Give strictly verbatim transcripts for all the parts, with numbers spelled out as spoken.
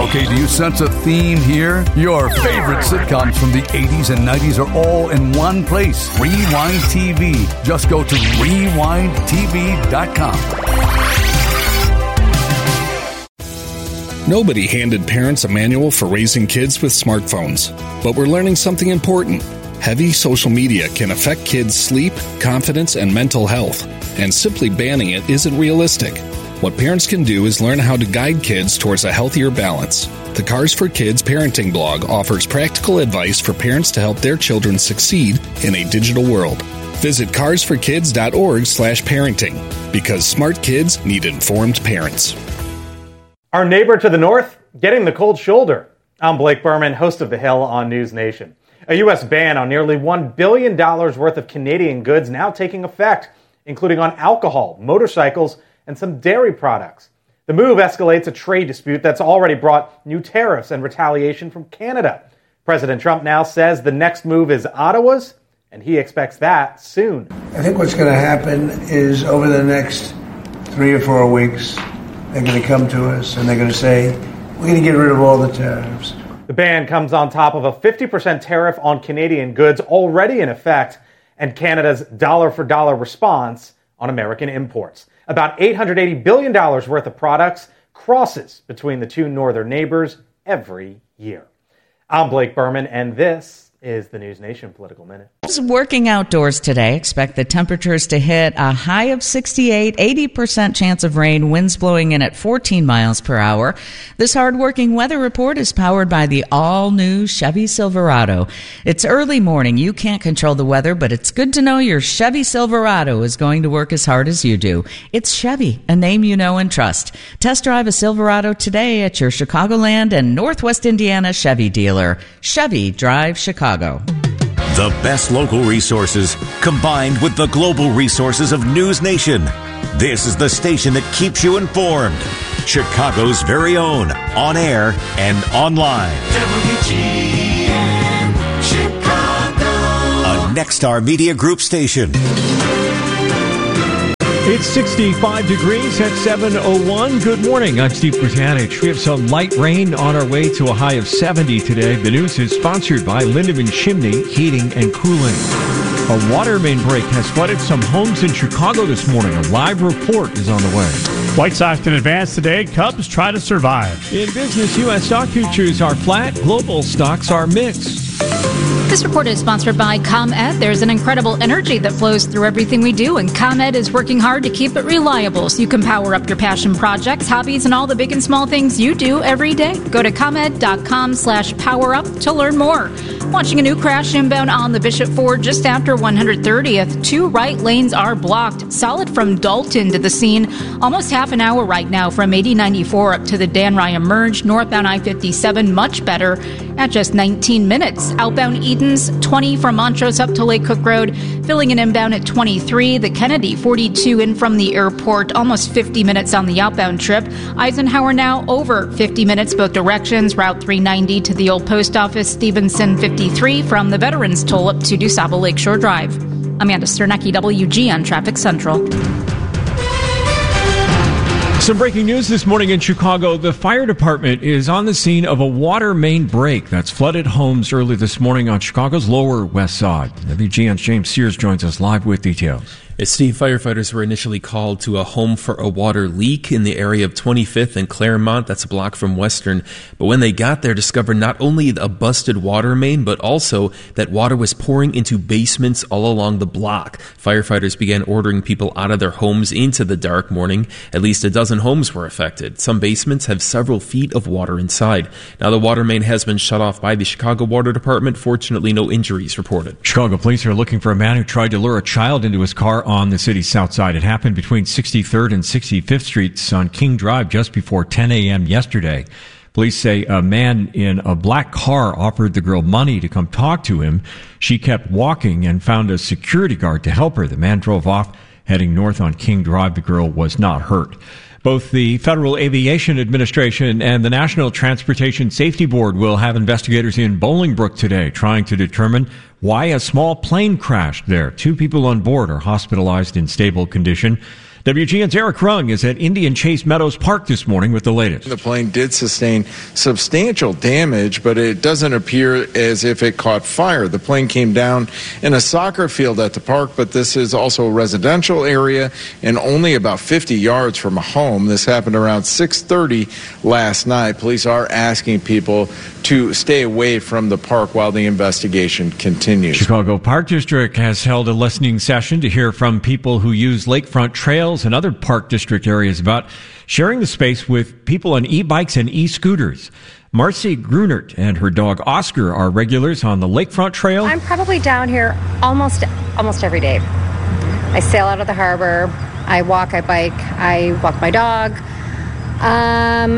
Okay, do you sense a theme here? Your favorite sitcoms from the eighties and nineties are all in one place. Rewind T V. Just go to rewind t v dot com. Nobody handed parents a manual for raising kids with smartphones, but we're learning something important. Heavy social media can affect kids' sleep, confidence, and mental health, and simply banning it isn't realistic. What parents can do is learn how to guide kids towards a healthier balance. The Cars for Kids parenting blog offers practical advice for parents to help their children succeed in a digital world. Visit cars for kids dot org slash parenting, because smart kids need informed parents. Our neighbor to the north, getting the cold shoulder. I'm Blake Berman, host of The Hill on News Nation. A U S ban on nearly one billion dollars worth of Canadian goods now taking effect, including on alcohol, motorcycles, and some dairy products. The move escalates a trade dispute that's already brought new tariffs and retaliation from Canada. President Trump now says the next move is Ottawa's, and he expects that soon. I think what's going to happen is over the next three or four weeks, they're going to come to us and they're going to say, we're going to get rid of all the tariffs. The ban comes on top of a fifty percent tariff on Canadian goods already in effect and Canada's dollar-for-dollar response on American imports. About eight hundred eighty billion dollars worth of products crosses between the two northern neighbors every year. I'm Blake Berman, and this is the News Nation Political Minute. Working outdoors today, expect the temperatures to hit a high of sixty-eight, eighty percent chance of rain, winds blowing in at fourteen miles per hour. This hard-working weather report is powered by the all-new Chevy Silverado. It's early morning. You can't control the weather, but it's good to know your Chevy Silverado is going to work as hard as you do. It's Chevy, a name you know and trust. Test drive a Silverado today at your Chicagoland and Northwest Indiana Chevy dealer. Chevy, drive Chicago. The best local resources combined with the global resources of News Nation. This is the station that keeps you informed. Chicago's very own, on air and online. W G N Chicago. A Nexstar Media Group station. It's sixty-five degrees at seven oh one. Good morning. I'm Steve Britanich. We have some light rain on our way to a high of seventy today. The news is sponsored by Lindemann Chimney Heating and Cooling. A water main break has flooded some homes in Chicago this morning. A live report is on the way. White Sox can advance today. Cubs try to survive. In business, U S stock futures are flat. Global stocks are mixed. This report is sponsored by ComEd. There's an incredible energy that flows through everything we do, and ComEd is working hard to keep it reliable so you can power up your passion projects, hobbies, and all the big and small things you do every day. Go to ComEd.com slash power up to learn more. Watching a new crash inbound on the Bishop Ford just after one hundred thirtieth. Two right lanes are blocked. Solid from Dalton to the scene. Almost half an hour right now from eighty ninety-four up to the Dan Ryan Merge. Northbound I fifty-seven, much better at just nineteen minutes. Outbound Edens, twenty from Montrose up to Lake Cook Road. Filling an inbound at twenty-three. The Kennedy, forty-two in from the airport. Almost fifty minutes on the outbound trip. Eisenhower now over fifty minutes both directions. Route three ninety to the old post office. Stevenson, fifty-three from the Veterans Toll up to DuSable Lakeshore Drive. Amanda Sternecki, W G N Traffic Central. Some breaking news this morning in Chicago. The fire department is on the scene of a water main break that's flooded homes early this morning on Chicago's Lower West Side. W G N's James Sears joins us live with details. As Steve, firefighters were initially called to a home for a water leak in the area of twenty-fifth and Claremont. That's a block from Western. But when they got there, discovered not only a busted water main, but also that water was pouring into basements all along the block. Firefighters began ordering people out of their homes into the dark morning. At least a dozen homes were affected. Some basements have several feet of water inside. Now the water main has been shut off by the Chicago Water Department. Fortunately, no injuries reported. Chicago police are looking for a man who tried to lure a child into his car on the city's south side. It happened between sixty-third and sixty-fifth Streets on King Drive just before ten a.m. yesterday. Police say a man in a black car offered the girl money to come talk to him. She kept walking and found a security guard to help her. The man drove off, heading north on King Drive. The girl was not hurt. Both the Federal Aviation Administration and the National Transportation Safety Board will have investigators in Bolingbrook today trying to determine why a small plane crashed there. Two people on board are hospitalized in stable condition. W G N's Eric Rung is at Indian Chase Meadows Park this morning with the latest. The plane did sustain substantial damage, but it doesn't appear as if it caught fire. The plane came down in a soccer field at the park, but this is also a residential area and only about fifty yards from a home. This happened around six thirty last night. Police are asking people to stay away from the park while the investigation continues. Chicago Park District has held a listening session to hear from people who use lakefront trails and other Park District areas about sharing the space with people on e-bikes and e-scooters. Marcy Grunert and her dog Oscar are regulars on the lakefront trail. I'm probably down here almost almost every day. I sail out of the harbor, I walk, I bike, I walk my dog. Um,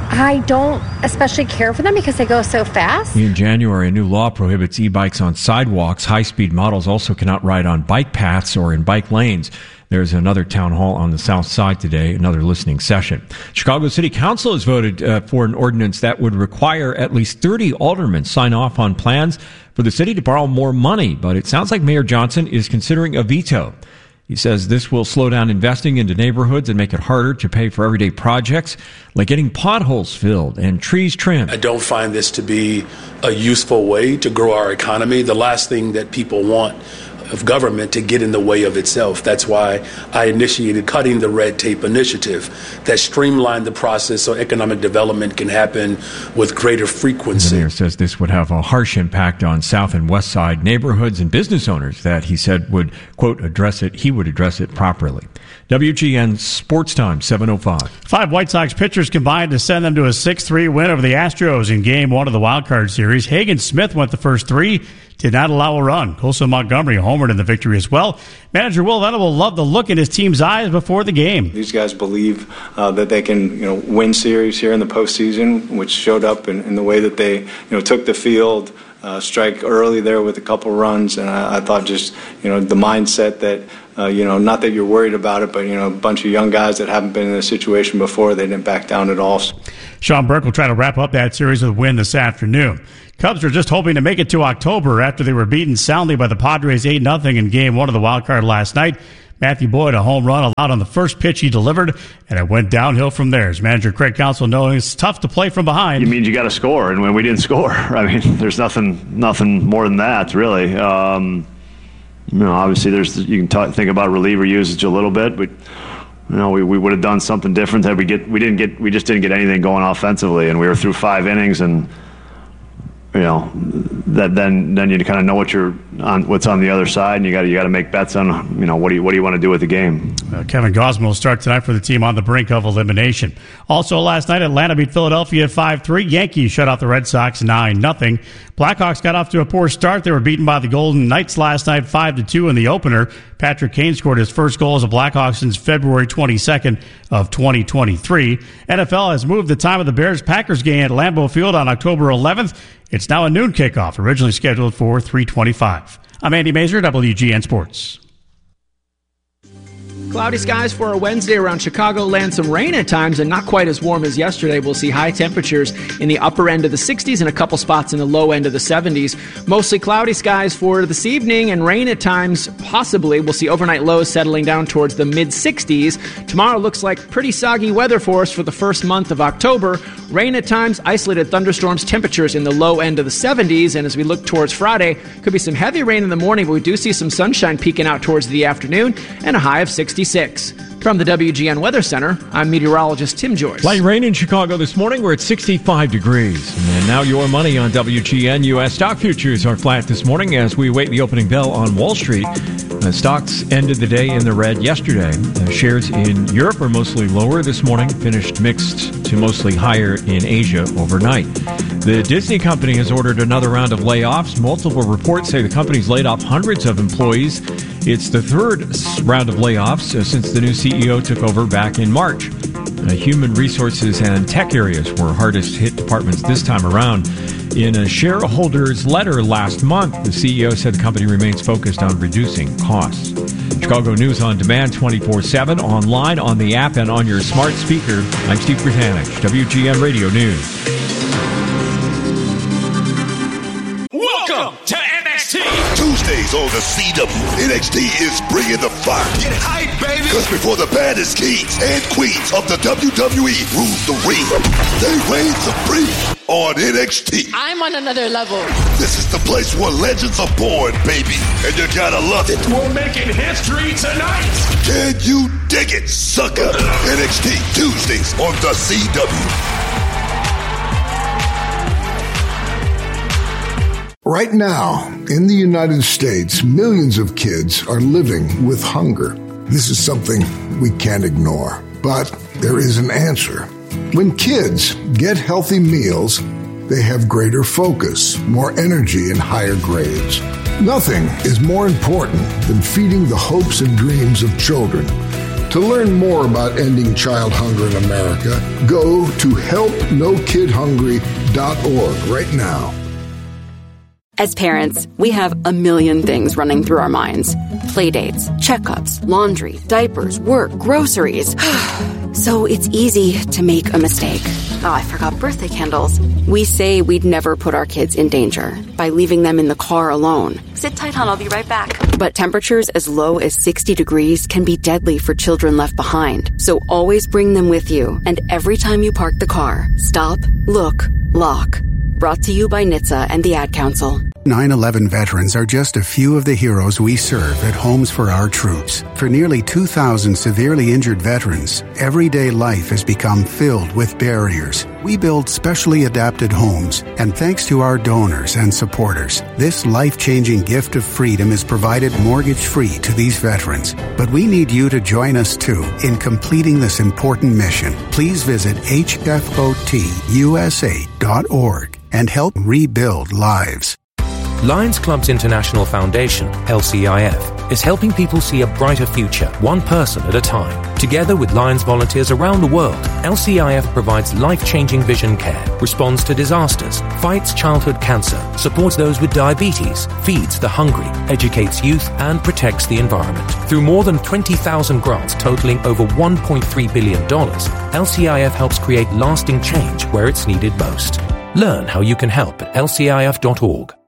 I don't especially care for them because they go so fast. In January, a new law prohibits e-bikes on sidewalks. High-speed models also cannot ride on bike paths or in bike lanes. There's another town hall on the south side today, another listening session. Chicago City Council has voted uh, for an ordinance that would require at least thirty aldermen sign off on plans for the city to borrow more money, but it sounds like Mayor Johnson is considering a veto. He says this will slow down investing into neighborhoods and make it harder to pay for everyday projects like getting potholes filled and trees trimmed. I don't find this to be a useful way to grow our economy. The last thing that people want of government to get in the way of itself. That's why I initiated Cutting the Red Tape initiative that streamlined the process so economic development can happen with greater frequency. The mayor says this would have a harsh impact on South and West Side neighborhoods and business owners that he said would, quote, address it. He would address it properly. W G N Sports Time, seven oh five. Five White Sox pitchers combined to send them to a six three win over the Astros in Game one of the Wild Card Series. Hagen Smith went the first three, did not allow a run. Colson Montgomery homered in the victory as well. Manager Will Venable loved the look in his team's eyes before the game. These guys believe uh, that they can, you know, win series here in the postseason, which showed up in, in the way that they, you know, took the field. Uh, strike early there with a couple runs, and I, I thought just, you know, the mindset that, uh, you know, not that you're worried about it, but, you know, a bunch of young guys that haven't been in a situation before, they didn't back down at all. Sean Burke will try to wrap up that series with a win this afternoon. Cubs are just hoping to make it to October after they were beaten soundly by the Padres eight nothing in Game one of the wild card last night. Matthew Boyd, a home run allowed on the first pitch he delivered, and it went downhill from there. As manager Craig Counsell knowing it's tough to play from behind. You mean you got to score, and when we didn't score, I mean, there's nothing, nothing more than that, really. Um, you know, obviously, there's you can talk, think about reliever usage a little bit, but you know, we, we would have done something different. Had we get, we didn't get, we just didn't get anything going offensively, and we were through five innings and. You know, that then then you kind of know what you're on, what's on the other side, and you got you got to make bets on, you know, what do you what do you want to do with the game. Uh, Kevin Gausman will start tonight for the team on the brink of elimination. Also last night, Atlanta beat Philadelphia five three. Yankees shut out the Red Sox nine nothing. Blackhawks got off to a poor start. They were beaten by the Golden Knights last night five to two in the opener. Patrick Kane scored his first goal as a Blackhawk since February twenty-second of twenty twenty-three. N F L has moved the time of the Bears-Packers game at Lambeau Field on October eleventh. It's now a noon kickoff, originally scheduled for three twenty-five. I'm Andy Mazur, W G N Sports. Cloudy skies for a Wednesday around Chicago. Land some rain at times and not quite as warm as yesterday. We'll see high temperatures in the upper end of the sixties and a couple spots in the low end of the seventies. Mostly cloudy skies for this evening and rain at times, possibly. We'll see overnight lows settling down towards the mid-sixties. Tomorrow looks like pretty soggy weather for us for the first month of October. Rain at times, isolated thunderstorms, temperatures in the low end of the seventies. And as we look towards Friday, could be some heavy rain in the morning, but we do see some sunshine peeking out towards the afternoon and a high of sixty-six. From the W G N Weather Center, I'm meteorologist Tim Joyce. Light rain in Chicago this morning. We're at sixty-five degrees. And now your money on W G N. U S stock futures are flat this morning as we await the opening bell on Wall Street. Uh, stocks ended the day in the red yesterday. Uh, shares in Europe are mostly lower this morning, finished mixed to mostly higher in Asia overnight. The Disney company has ordered another round of layoffs. Multiple reports say the company's laid off hundreds of employees. It's the third round of layoffs uh, since the new C E O took over back in March. Uh, human resources and tech areas were hardest hit departments this time around. In a shareholders letter last month, the C E O said the company remains focused on reducing costs. Chicago News on Demand twenty-four seven, online, on the app, and on your smart speaker. I'm Steve Britanich, W G N Radio News. Welcome to N X T. Tuesdays Tuesdays on the C W. N X T is bringing the fire. Get hype, baby! Because before the baddest kings and queens of the W W E rule the ring, they reign supreme on N X T. I'm on another level. This is the place where legends are born, baby, and you gotta love it. We're making history tonight. Can you dig it, sucker? N X T Tuesdays on the C W. Right now, in the United States, millions of kids are living with hunger. This is something we can't ignore, but there is an answer. When kids get healthy meals, they have greater focus, more energy, and higher grades. Nothing is more important than feeding the hopes and dreams of children. To learn more about ending child hunger in America, go to help no kid hungry dot org right now. As parents, we have a million things running through our minds. Playdates, checkups, laundry, diapers, work, groceries. So it's easy to make a mistake. Oh, I forgot birthday candles. We say we'd never put our kids in danger by leaving them in the car alone. Sit tight, hon, I'll be right back. But temperatures as low as sixty degrees can be deadly for children left behind. So always bring them with you. And every time you park the car, stop, look, lock. Brought to you by N H T S A and the Ad Council. nine eleven veterans are just a few of the heroes we serve at Homes for Our Troops. For nearly two thousand severely injured veterans, everyday life has become filled with barriers. We build specially adapted homes, and thanks to our donors and supporters, this life-changing gift of freedom is provided mortgage-free to these veterans. But we need you to join us, too, in completing this important mission. Please visit H F O T U S A dot org and help rebuild lives. Lions Clubs International Foundation, L C I F, is helping people see a brighter future, one person at a time. Together with Lions volunteers around the world, L C I F provides life-changing vision care, responds to disasters, fights childhood cancer, supports those with diabetes, feeds the hungry, educates youth, and protects the environment. Through more than twenty thousand grants totaling over one point three billion dollars, L C I F helps create lasting change where it's needed most. Learn how you can help at L C I F dot org.